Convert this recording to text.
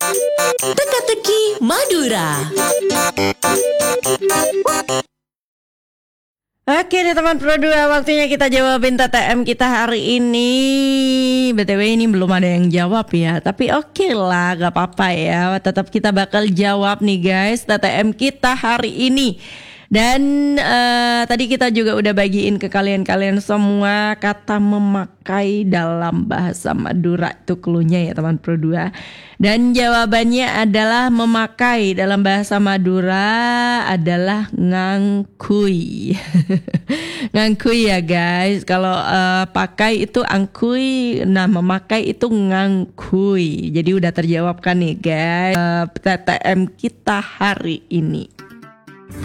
Teka-teki Madura. Oke deh teman Pro 2, waktunya kita jawabin TTM kita hari ini. BTW ini belum ada yang jawab ya, tapi oke lah, gak apa-apa ya. Tetap kita bakal jawab nih guys TTM kita hari ini. Dan tadi kita juga udah bagiin ke kalian semua kata memakai dalam bahasa Madura, itu cluenya ya teman Pro 2. Dan jawabannya adalah memakai dalam bahasa Madura adalah ngangkui. Ngangkui ya guys. Kalau pakai itu angkui, nah memakai itu ngangkui. Jadi udah terjawab kan nih guys TTM kita hari ini.